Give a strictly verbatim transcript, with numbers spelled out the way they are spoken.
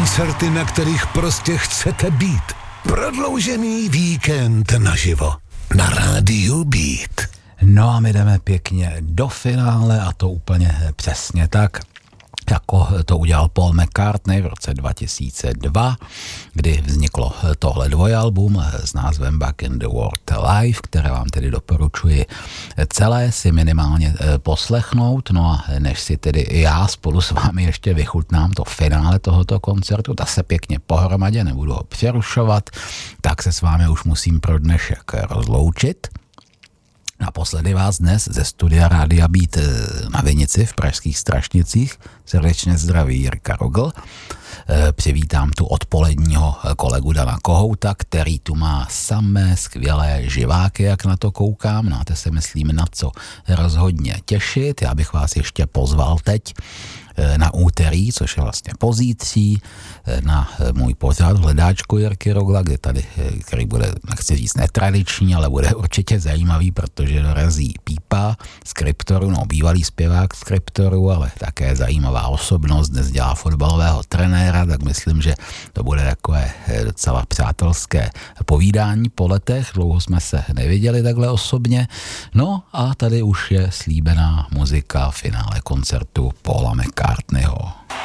koncerty, na kterých prostě chcete být. Prodloužený víkend naživo na rádiu Beat. No a my jdeme pěkně do finále a to úplně přesně tak, jako to udělal Paul McCartney v roce dva tisíce dva, kdy vzniklo tohle dvojalbum s názvem Back in the World Live, které vám tedy doporučuji celé si minimálně poslechnout. No a než si tedy já spolu s vámi ještě vychutnám to finále tohoto koncertu, ta se pěkně pohromadě, nebudu ho přerušovat, tak se s vámi už musím pro dnešek rozloučit. Naposledy vás dnes ze studia Rádia Beat na Vinici v pražských Strašnicích srdečně zdraví Jirka Rogl. Přivítám tu odpoledního kolegu Dana Kohouta, který tu má samé skvělé živáky, jak na to koukám. Máte se, myslím, na co rozhodně těšit. Já bych vás ještě pozval teď na úterý, což je vlastně pozítří, na můj pořad v hledáčku Jirky Rogla, kde tady, který bude, nechci říct netradiční, ale bude určitě zajímavý, protože dorazí Pípa z Kryptoru, no bývalý zpěvák z Kryptoru, ale také zajímavá osobnost, dnes dělá fotbalového trenéra, tak myslím, že to bude takové docela přátelské povídání po letech, dlouho jsme se neviděli takhle osobně, no a tady už je slíbená muzika finále koncertu Paula McCartneyho.